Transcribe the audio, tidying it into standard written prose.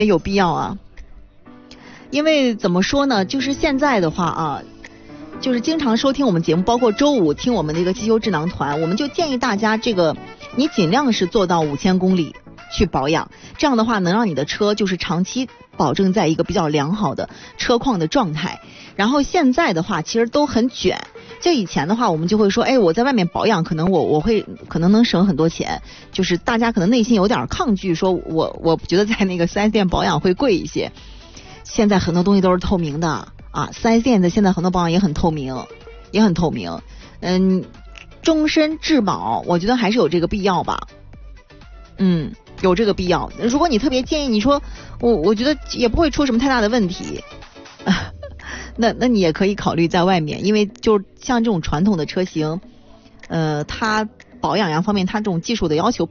有必要啊。因为怎么说呢，就是现在的话啊，就是经常收听我们节目，包括周五听我们的一个机修智囊团，我们就建议大家这个你尽量是做到5000公里去保养，这样的话能让你的车就是长期保证在一个比较良好的车况的状态。然后现在的话其实都很卷，就以前的话我们就会说，哎，我在外面保养可能我可能能省很多钱，就是大家可能内心有点抗拒，说我觉得在那个 4S 店保养会贵一些。现在很多东西都是透明的啊，4S 店的现在很多保养也很透明，也很透明。终身质保我觉得还是有这个必要吧。有这个必要。如果你特别建议，你说我觉得也不会出什么太大的问题，那你也可以考虑在外面，因为就像这种传统的车型，它保养方面它这种技术的要求